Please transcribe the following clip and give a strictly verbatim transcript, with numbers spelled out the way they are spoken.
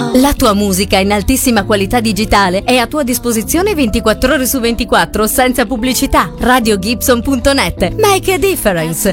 La tua musica in altissima qualità digitale è a tua disposizione ventiquattro ore su ventiquattro senza pubblicità. radio gibson punto net. Make a difference.